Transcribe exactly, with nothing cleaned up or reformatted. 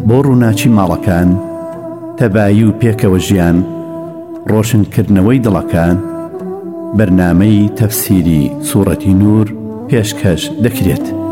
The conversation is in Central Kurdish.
بۆ ڕووناچی ماڵەکان، تەبایی و پێکەوە ژیان، ڕۆشنکردنەوەی دڵەکان، بەرنامەی تەفسیری سوورەتی نور پێشکەش دەکرێت.